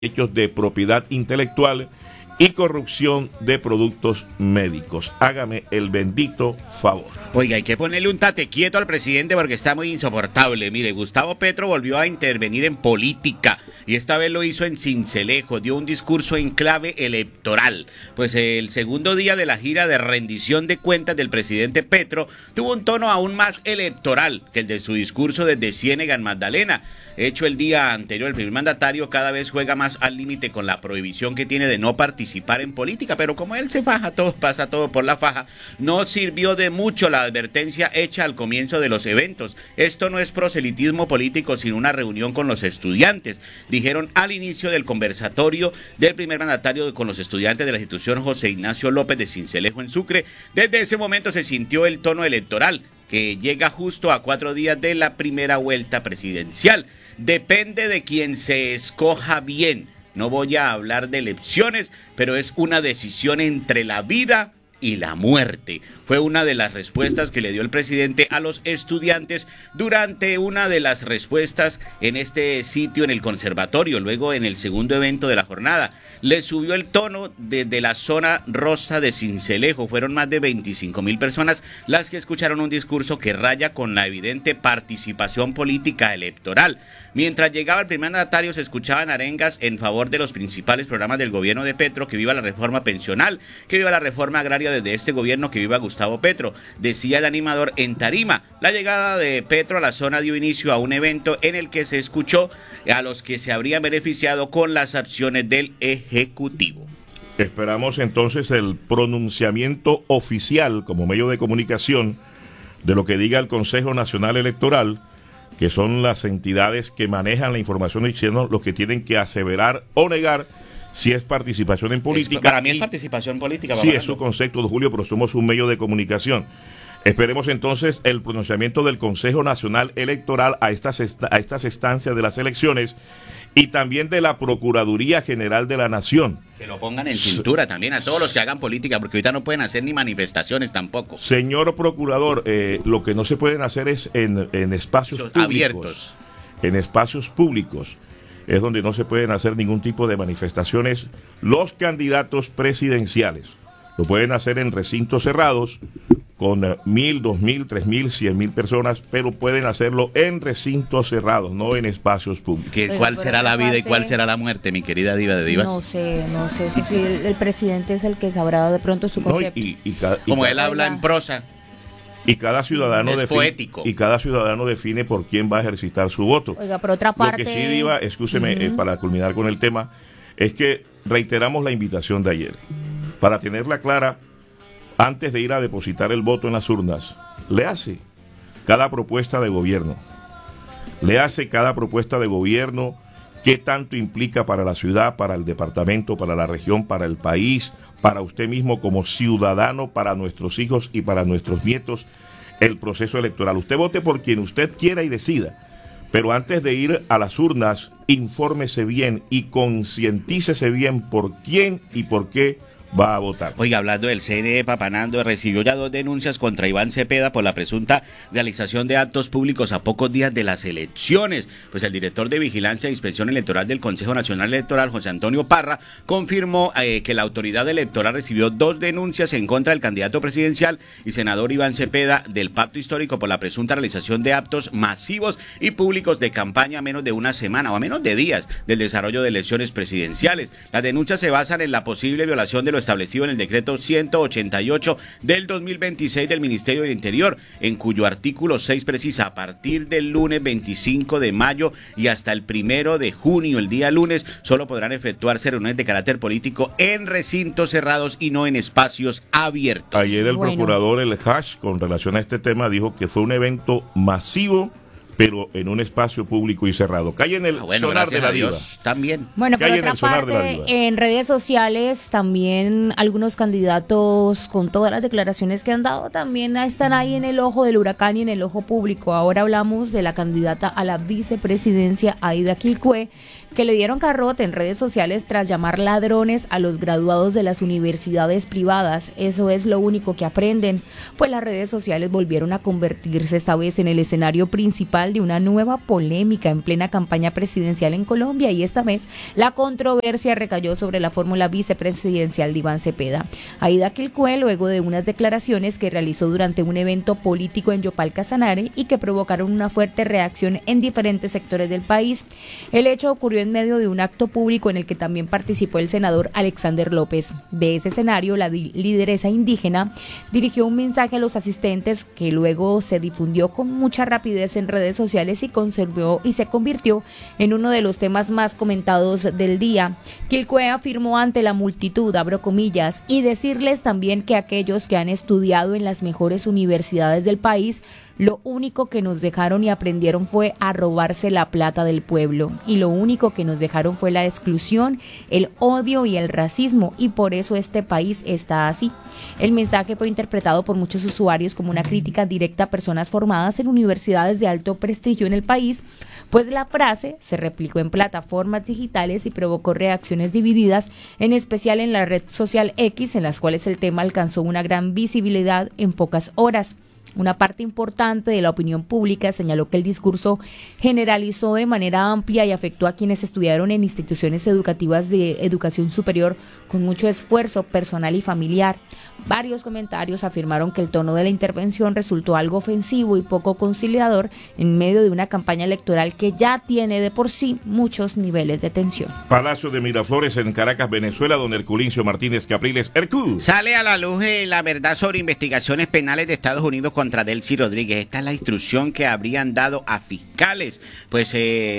hechos de propiedad intelectual y corrupción de productos médicos. Hágame el bendito favor. Oiga, hay que ponerle un tate quieto al presidente porque está muy insoportable. Mire, Gustavo Petro volvió a intervenir en política y esta vez lo hizo en Sincelejo. Dio un discurso en clave electoral. Pues el segundo día de la gira de rendición de cuentas del presidente Petro tuvo un tono aún más electoral que el de su discurso desde Ciénega en Magdalena. Hecho el día anterior, el primer mandatario cada vez juega más al límite con la prohibición que tiene de no participar en política, pero como él se faja todo, pasa todo por la faja, no sirvió de mucho la advertencia hecha al comienzo de los eventos. Esto no es proselitismo político, sino una reunión con los estudiantes, dijeron al inicio del conversatorio del primer mandatario con los estudiantes de la institución José Ignacio López de Sincelejo en Sucre. Desde ese momento se sintió el tono electoral, que llega justo a 4 días de la primera vuelta presidencial. Depende de quien se escoja bien. No voy a hablar de elecciones, pero es una decisión entre la vida y la muerte. Fue una de las respuestas que le dio el presidente a los estudiantes durante una de las respuestas en este sitio en el conservatorio, luego en el segundo evento de la jornada. Le subió el tono desde la zona rosa de Sincelejo. Fueron más de 25,000 personas las que escucharon un discurso que raya con la evidente participación política electoral. Mientras llegaba el primer mandatario se escuchaban arengas en favor de los principales programas del gobierno de Petro, que viva la reforma pensional, que viva la reforma agraria desde este gobierno, que viva Gustavo Petro. Decía el animador en tarima. La llegada de Petro a la zona dio inicio a un evento en el que se escuchó a los que se habrían beneficiado con las acciones del Ejecutivo. Esperamos entonces el pronunciamiento oficial como medio de comunicación de lo que diga el Consejo Nacional Electoral, que son las entidades que manejan la información diciendo lo que tienen que aseverar o negar si es participación en política. Para mí es participación política. Sí, es su concepto, Julio, pero somos un medio de comunicación. Esperemos entonces el pronunciamiento del Consejo Nacional Electoral a estas instancias de las elecciones y también de la Procuraduría General de la Nación. Que lo pongan en cintura también a todos los que hagan política, porque ahorita no pueden hacer ni manifestaciones tampoco. Señor Procurador, lo que no se pueden hacer es en espacios públicos, abiertos. En espacios públicos es donde no se pueden hacer ningún tipo de manifestaciones los candidatos presidenciales. Lo pueden hacer en recintos cerrados con 1,000, 2,000, 3,000, 100,000 personas, pero pueden hacerlo en recintos cerrados, no en espacios públicos. ¿Cuál será la vida y cuál será la muerte, mi querida diva de divas? No sé, eso sí, el presidente es el que sabrá de pronto su concepto. Como él habla en prosa. Y cada ciudadano define por quién va a ejercitar su voto. Oiga, por otra parte... Lo que sí, diva, escúcheme, para culminar con el tema, es que reiteramos la invitación de ayer. Para tenerla clara, antes de ir a depositar el voto en las urnas, léase cada propuesta de gobierno. Léase cada propuesta de gobierno, qué tanto implica para la ciudad, para el departamento, para la región, para el país, para usted mismo como ciudadano, para nuestros hijos y para nuestros nietos, el proceso electoral. Usted vote por quien usted quiera y decida, pero antes de ir a las urnas, infórmese bien y concientícese bien por quién y por qué va a votar. Oiga, hablando del CNE, Papanando recibió ya 2 denuncias contra Iván Cepeda por la presunta realización de actos públicos a pocos días de las elecciones. Pues el director de Vigilancia e Inspección Electoral del Consejo Nacional Electoral, José Antonio Parra, confirmó que la autoridad electoral recibió 2 denuncias en contra del candidato presidencial y senador Iván Cepeda del Pacto Histórico por la presunta realización de actos masivos y públicos de campaña a menos de una semana o a menos de días del desarrollo de elecciones presidenciales. Las denuncias se basan en la posible violación de lo establecido en el decreto 188 del 2026 del Ministerio del Interior, en cuyo artículo 6 precisa: a partir del lunes 25 de mayo y hasta el 1 de junio, el día lunes, solo podrán efectuarse reuniones de carácter político en recintos cerrados y no en espacios abiertos. Ayer el procurador, el Hash, con relación a este tema, dijo que fue un evento masivo, pero en un espacio público y cerrado. Cae en el sonar de la diva. También. Bueno, por otra parte, en redes sociales también algunos candidatos, con todas las declaraciones que han dado, también están ahí en el ojo del huracán y en el ojo público. Ahora hablamos de la candidata a la vicepresidencia, Aida Quilcue, que le dieron garrote en redes sociales tras llamar ladrones a los graduados de las universidades privadas. Eso es lo único que aprenden, pues las redes sociales volvieron a convertirse esta vez en el escenario principal de una nueva polémica en plena campaña presidencial en Colombia, y esta vez la controversia recayó sobre la fórmula vicepresidencial de Iván Cepeda. Aida Quilcue, luego de unas declaraciones que realizó durante un evento político en Yopal Casanare y que provocaron una fuerte reacción en diferentes sectores del país. El hecho ocurrió en medio de un acto público en el que también participó el senador Alexander López. De ese escenario, la lideresa indígena dirigió un mensaje a los asistentes que luego se difundió con mucha rapidez en redes sociales y se convirtió en uno de los temas más comentados del día. Quilcue afirmó ante la multitud, abro comillas, y decirles también que aquellos que han estudiado en las mejores universidades del país, lo único que nos dejaron y aprendieron fue a robarse la plata del pueblo, y lo único que nos dejaron fue la exclusión, el odio y el racismo, y por eso este país está así. El mensaje fue interpretado por muchos usuarios como una crítica directa a personas formadas en universidades de alto prestigio en el país, pues la frase se replicó en plataformas digitales y provocó reacciones divididas, en especial en la red social X, en las cuales el tema alcanzó una gran visibilidad en pocas horas. Una parte importante de la opinión pública señaló que el discurso generalizó de manera amplia y afectó a quienes estudiaron en instituciones educativas de educación superior con mucho esfuerzo personal y familiar. Varios comentarios afirmaron que el tono de la intervención resultó algo ofensivo y poco conciliador en medio de una campaña electoral que ya tiene de por sí muchos niveles de tensión. Palacio de Miraflores en Caracas, Venezuela, don Herculincio Martínez Capriles, Hercú. Sale a la luz la verdad sobre investigaciones penales de Estados Unidos contra Delcy Rodríguez. Esta es la instrucción que habrían dado a fiscales. Pues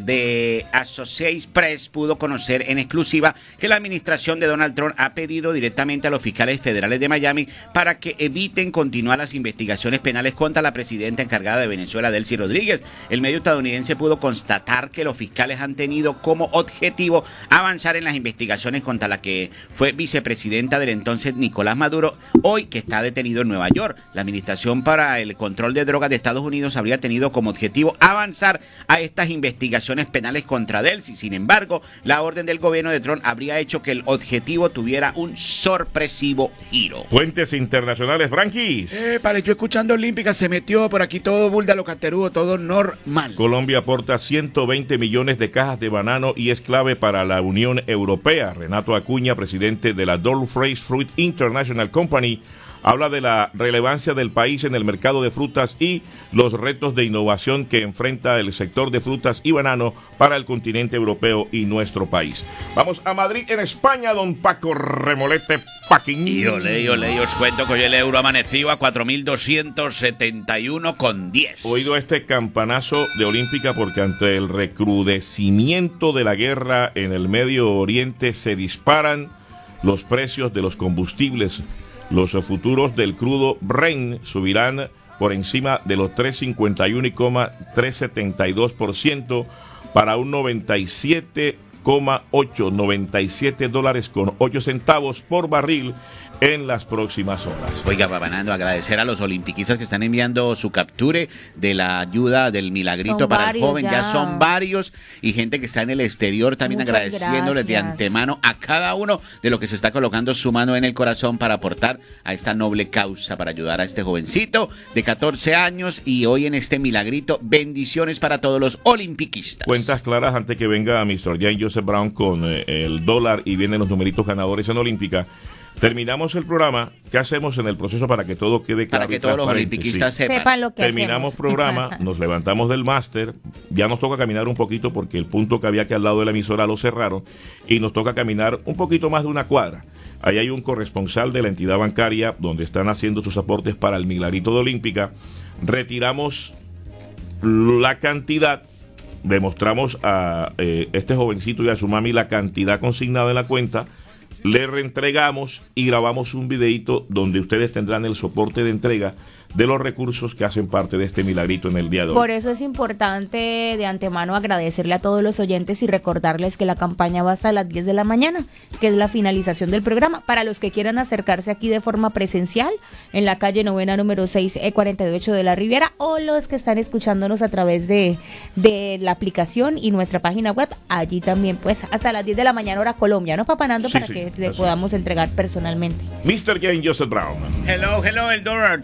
de Associated Press pudo conocer en exclusiva que la administración de Donald Trump ha pedido directamente a los fiscales federales de Miami para que eviten continuar las investigaciones penales contra la presidenta encargada de Venezuela, Delcy Rodríguez. El medio estadounidense pudo constatar que los fiscales han tenido como objetivo avanzar en las investigaciones contra la que fue vicepresidenta del entonces Nicolás Maduro, hoy que está detenido en Nueva York. La Administración para el Control de Drogas de Estados Unidos habría tenido como objetivo avanzar a estas investigaciones penales contra Delcy. Sin embargo, la orden del gobierno de Trump habría hecho que el objetivo tuviera un sorpresivo giro. Puentes internacionales, Franquis. Para yo escuchando Olímpica, se metió por aquí todo búldalo caterúo, todo normal. Colombia aporta 120 millones de cajas de banano y es clave para la Unión Europea. Renato Acuña, presidente de la Dole Fresh Fruit International Company, habla de la relevancia del país en el mercado de frutas y los retos de innovación que enfrenta el sector de frutas y banano para el continente europeo y nuestro país. Vamos a Madrid, en España, don Paco Remolete Paquín. Y olé, os cuento que hoy el euro amaneció a 4.271,10. Oído este campanazo de Olímpica porque ante el recrudecimiento de la guerra en el Medio Oriente se disparan los precios de los combustibles. Los futuros del crudo Brent subirán por encima de los 3.51,372% para un $97,8 por barril en las próximas horas. Oiga, Babanando, agradecer a los olimpiquistas que están enviando su capture de la ayuda del milagrito son para el joven. Ya son varios, y gente que está en el exterior también. Muchas agradeciéndoles de antemano a cada uno de los que se está colocando su mano en el corazón para aportar a esta noble causa, para ayudar a este jovencito de 14 años y hoy en este milagrito. Bendiciones para todos los olimpiquistas. Cuentas claras antes que venga Mr. Jan Joseph Brown con el dólar y vienen los numeritos ganadores en Olímpica. Terminamos el programa. ¿Qué hacemos en el proceso para que todo quede claro? Para que todos los olimpiquistas sepan lo que terminamos hacemos. Programa, nos levantamos del máster, ya nos toca caminar un poquito porque el punto que había aquí al lado de la emisora lo cerraron y nos toca caminar un poquito más de una cuadra. Ahí hay un corresponsal de la entidad bancaria donde están haciendo sus aportes para el milagrito de Olímpica. Retiramos la cantidad, demostramos a este jovencito y a su mami la cantidad consignada en la cuenta. Le reentregamos y grabamos un videito donde ustedes tendrán el soporte de entrega de los recursos que hacen parte de este milagrito en el día de hoy. Por eso es importante de antemano agradecerle a todos los oyentes y recordarles que la campaña va hasta las 10 de la mañana, que es la finalización del programa. Para los que quieran acercarse aquí de forma presencial, en la calle Novena número 6, E48 de la Riviera, o los que están escuchándonos a través de la aplicación y nuestra página web, allí también, pues, hasta las 10 de la mañana hora Colombia, ¿no, Papá Nando? Para que le podamos entregar personalmente. Mr. Jane Joseph Brown. Hello, el dólar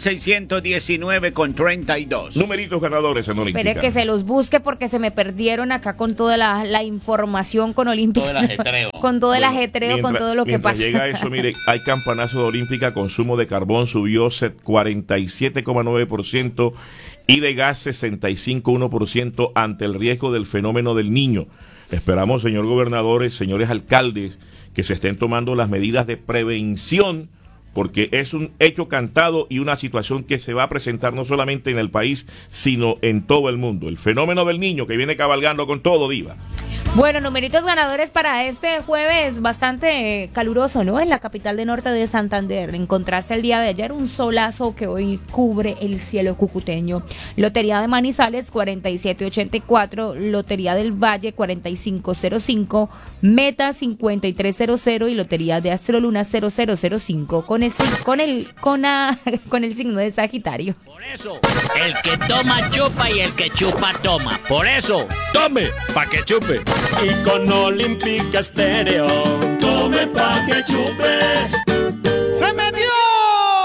3.619,32. Numeritos ganadores en Olímpica. Espere que se los busque porque se me perdieron acá con toda la información con Olímpica. Todo el ajetreo. Con todo el ajetreo, con todo lo que pasa. Llega eso, mire, hay campanazo de Olímpica, consumo de carbón subió 47,9% y de gas 65,1% ante el riesgo del fenómeno del Niño. Esperamos, señor gobernador, señores alcaldes, que se estén tomando las medidas de prevención, porque es un hecho cantado y una situación que se va a presentar no solamente en el país, sino en todo el mundo. El fenómeno del Niño que viene cabalgando con todo, Diva. Bueno, numeritos ganadores para este jueves bastante caluroso, ¿no? En la capital de norte de Santander. En contraste al día de ayer, un solazo que hoy cubre el cielo cucuteño. Lotería de Manizales 4784, Lotería del Valle 4505, Meta 5300 y Lotería de Astroluna 0005 con el signo de Sagitario. Por eso, el que toma chupa y el que chupa toma. Por eso, tome pa' que chupe. Y con Olímpica Estéreo, tome pa' que chupe.